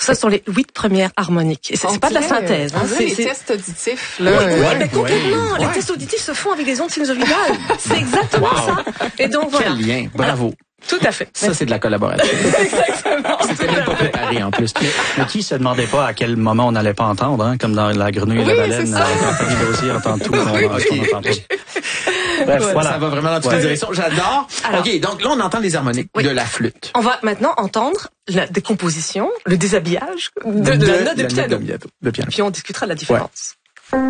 Ça sont les 8 premières harmoniques. Et c'est pas de la synthèse. Hein, c'est les tests auditifs. Là, mais complètement. Les tests auditifs se font avec des ondes sinusoïdales. C'est exactement ça. Et donc voilà. Quel lien. Bravo. Tout à fait. Ça, c'est de la collaboration. Exactement. C'était même pas préparé en plus. Mais qui se demandait pas à quel moment on n'allait pas entendre, hein, comme dans La Grenouille et la Baleine, Anthony Dozier entend tout, on n'entend pas. Bref, voilà. Ça va vraiment dans toutes les directions. J'adore. Alors, OK, donc là, on entend les harmoniques de la flûte. On va maintenant entendre la décomposition, le déshabillage de la note de piano. De piano. Puis on discutera de la différence.